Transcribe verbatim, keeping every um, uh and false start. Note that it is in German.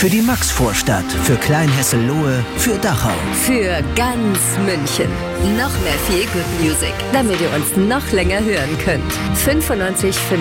Für die Maxvorstadt, für Kleinhesselohe, für Dachau. Für ganz München. Noch mehr Feel Good Music, damit ihr uns noch länger hören könnt. fünfundneunzig Komma fünf